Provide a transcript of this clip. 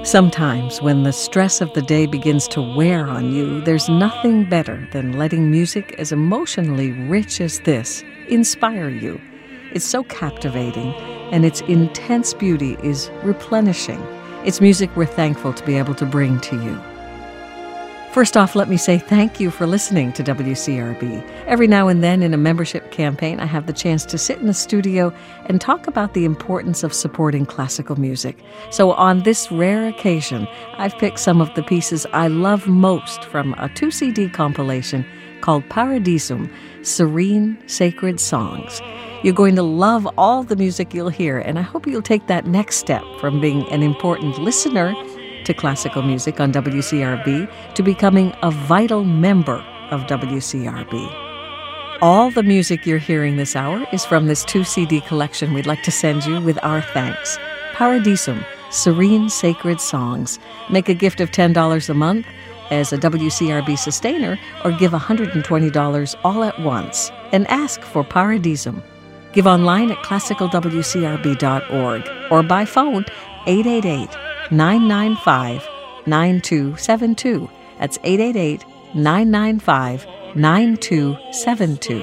Sometimes, when the stress of the day begins to wear on you, there's nothing better than letting music as emotionally rich as this inspire you. It's so captivating, and its intense beauty is replenishing. It's music we're thankful to be able to bring to you. First off, let me say thank you for listening to WCRB. Every now and then in a membership campaign, I have the chance to sit in the studio and talk about the importance of supporting classical music. So on this rare occasion, I've picked some of the pieces I love most from a 2-CD compilation called Paradisum, Serene Sacred Songs. You're going to love all the music you'll hear, and I hope you'll take that next step from being an important listener to classical music on WCRB to becoming a vital member of WCRB. All the music you're hearing this hour is from this 2-CD collection we'd like to send you with our thanks. Paradisum, Serene Sacred Songs. Make a gift of $10 a month as a WCRB sustainer, or give $120 all at once and ask for Paradisum. Give online at classicalwcrb.org or by phone 888-995-9272. That's 888-995-9272.